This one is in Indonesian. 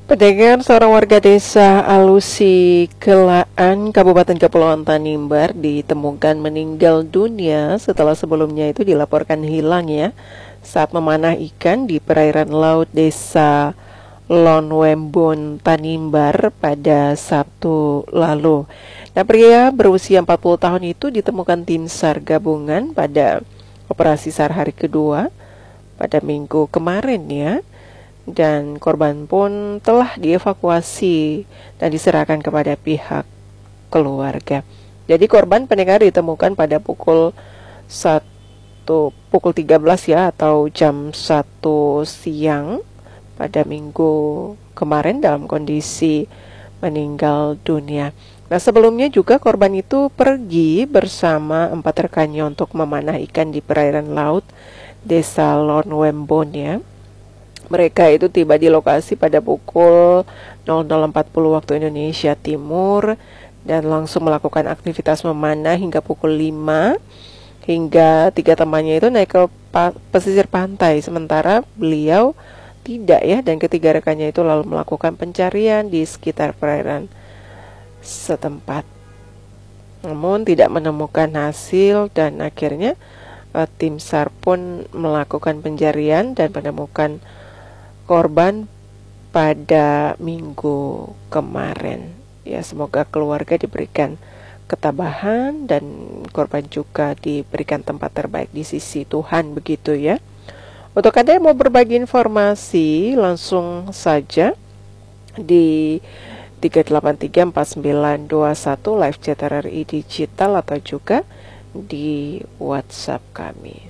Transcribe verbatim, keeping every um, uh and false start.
Pedagang seorang warga desa Alusi Kelaan, Kabupaten Kepulauan Tanimbar ditemukan meninggal dunia setelah sebelumnya itu dilaporkan hilang ya saat memanah ikan di perairan laut desa Lonwembon Tanimbar pada Sabtu lalu. Nah, pria berusia empat puluh tahun itu ditemukan tim SAR gabungan pada operasi SAR hari kedua pada minggu kemarin ya. Dan korban pun telah dievakuasi dan diserahkan kepada pihak keluarga. Jadi korban pendengar ditemukan pada pukul satu pukul tiga belas ya atau jam satu siang pada minggu kemarin dalam kondisi meninggal dunia. Nah, sebelumnya juga korban itu pergi bersama empat rekannya untuk memanah ikan di perairan laut desa Lonwembon ya. Mereka itu tiba di lokasi pada pukul nol nol empat puluh waktu Indonesia Timur dan langsung melakukan aktivitas memanah hingga pukul lima, hingga tiga temannya itu naik ke pa- pesisir pantai, sementara beliau tidak ya, dan ketiga rekannya itu lalu melakukan pencarian di sekitar perairan setempat. Namun tidak menemukan hasil dan akhirnya uh, tim SAR pun melakukan pencarian dan menemukan korban pada minggu kemarin. Ya, semoga keluarga diberikan ketabahan dan korban juga diberikan tempat terbaik di sisi Tuhan, begitu ya. Untuk Anda yang mau berbagi informasi, langsung saja di tiga delapan tiga empat sembilan dua satu live chat R R I digital atau juga di WhatsApp kami.